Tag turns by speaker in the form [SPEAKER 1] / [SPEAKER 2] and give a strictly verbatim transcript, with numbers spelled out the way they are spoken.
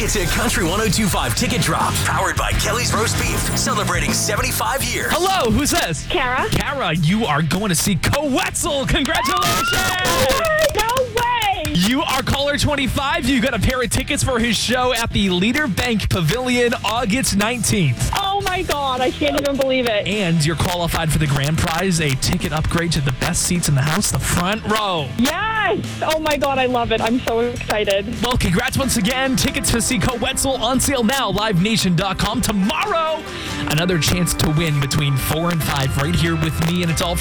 [SPEAKER 1] It's a Country one oh two point five ticket drop powered by Kelly's Roast Beef, celebrating seventy-five years.
[SPEAKER 2] Hello, who's this?
[SPEAKER 3] Kara.
[SPEAKER 2] Kara, you are going to see Coetzel. Congratulations!
[SPEAKER 3] No way!
[SPEAKER 2] You are caller twenty-five. You got a pair of tickets for his show at the Leader Bank Pavilion August nineteenth.
[SPEAKER 3] Oh my God, I can't even believe it.
[SPEAKER 2] And you're qualified for the grand prize, a ticket upgrade to the best seats in the house, the front row.
[SPEAKER 3] Yes! Oh my God, I love it. I'm so excited.
[SPEAKER 2] Well, congrats once again. Tickets to see Coetzel on sale now, live nation dot com. Tomorrow, another chance to win between four and five right here with me, and it's all for